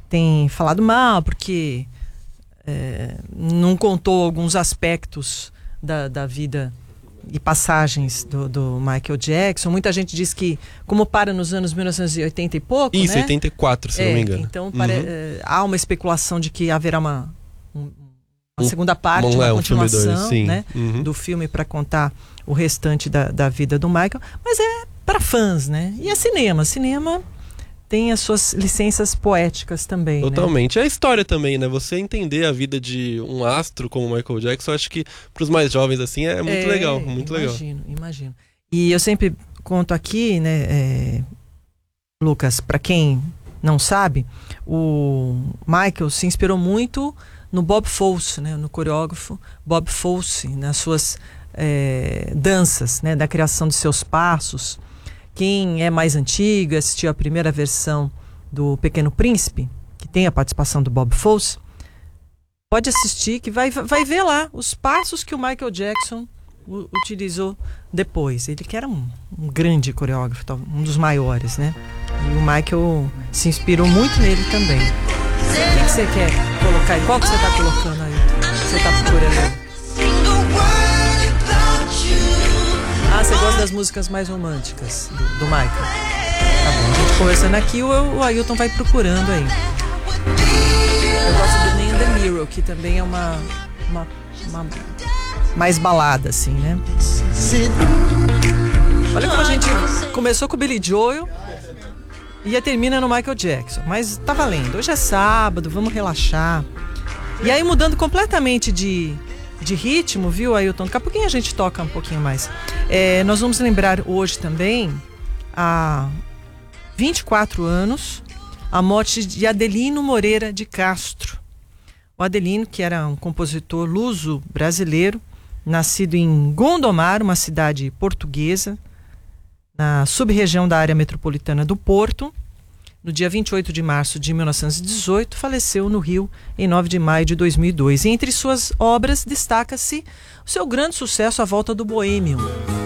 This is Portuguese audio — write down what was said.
tem falado mal, porque não contou alguns aspectos da vida e passagens do Michael Jackson. Muita gente diz que, como para nos anos 1980 e pouco, Isso, né? 84, se não me engano. Então há uma especulação de que haverá uma segunda parte, uma continuação, filme 2, sim. Né? Do filme para contar o restante da vida do Michael. Mas é para fãs, né? E é cinema. Cinema tem as suas licenças poéticas também. Totalmente. Né? É a história também, né? Você entender a vida de um astro como o Michael Jackson, eu acho que para os mais jovens assim é muito legal, muito legal. Imagino. E eu sempre conto aqui, né, Lucas, para quem não sabe, o Michael se inspirou muito no Bob Fosse, né, no coreógrafo Bob Fosse, nas suas danças, né, da criação de seus passos. Quem é mais antigo, assistiu a primeira versão do Pequeno Príncipe, que tem a participação do Bob Fosse, pode assistir, que vai ver lá os passos que o Michael Jackson utilizou depois. Ele que era um grande coreógrafo, um dos maiores, né? E o Michael se inspirou muito nele também. O que você quer colocar aí? Qual que você está colocando aí? Você está procurando aí? Ah, você gosta das músicas mais românticas do Michael? Tá bom, a gente conversando aqui, o Ailton vai procurando aí. Eu gosto do Man in the Mirror, que também é uma mais balada, assim, né? Olha como a gente começou com o Billy Joel e termina no Michael Jackson. Mas tá valendo, hoje é sábado, vamos relaxar. E aí, mudando completamente de ritmo, viu, Ailton? Daqui a pouquinho a gente toca um pouquinho mais. Nós vamos lembrar hoje também, há 24 anos, a morte de Adelino Moreira de Castro. O Adelino, que era um compositor luso-brasileiro, nascido em Gondomar, uma cidade portuguesa, na sub-região da área metropolitana do Porto. No dia 28 de março de 1918, faleceu no Rio em 9 de maio de 2002. E entre suas obras destaca-se o seu grande sucesso, A Volta do Boêmio.